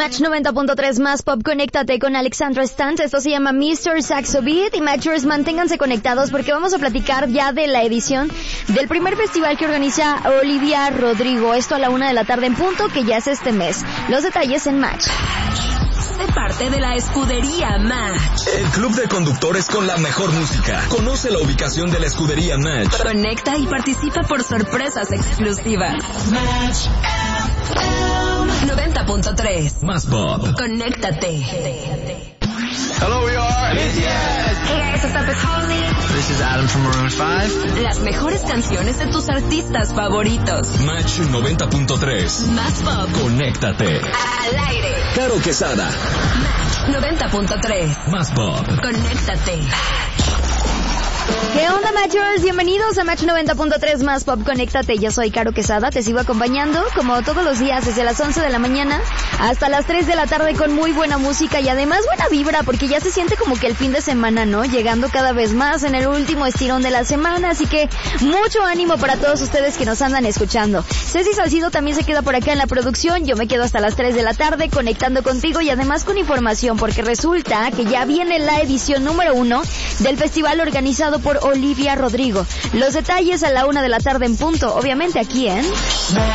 Match 90.3 más pop, conéctate con Alexandra Stant. Esto se llama Mr. Saxo Beat. Y Matchers, manténganse conectados porque vamos a platicar ya de la edición del primer festival que organiza Olivia Rodrigo. Esto a la 1 de la tarde en punto, que ya es este mes. Los detalles en Match. Sé parte de la escudería Match. El club de conductores con la mejor música. Conoce la ubicación de la escudería Match. Conecta y participa por sorpresas exclusivas. Match 90.3 Más pop. Conéctate. Hello, we are BTS. Hey guys, what's up? It's Halsey. This is Adam from Maroon 5. Las mejores canciones de tus artistas favoritos. Match 90.3. Más pop. Conéctate. Al aire. Caro Quesada. Match 90.3. Más pop. Conéctate. ¿Qué onda, Matchers? Bienvenidos a Match 90.3 más pop, conéctate. Yo soy Caro Quesada, te sigo acompañando como todos los días desde las 11 de la mañana hasta las 3 de la tarde con muy buena música y además buena vibra porque ya se siente como que el fin de semana, ¿no? Llegando cada vez más en el último estirón de la semana, así que mucho ánimo para todos ustedes que nos andan escuchando. Ceci Salcido también se queda por acá en la producción, yo me quedo hasta las 3 de la tarde conectando contigo y además con información porque resulta que ya viene la edición número 1 del festival organizado por Olivia Rodrigo. Los detalles a la 1 de la tarde en punto, obviamente aquí en